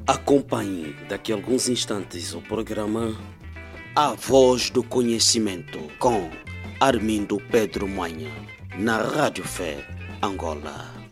Acompanhe daqui a alguns instantes o programa A Voz do Conhecimento com Armindo Pedro Manha, na Rádio Fé, Angola.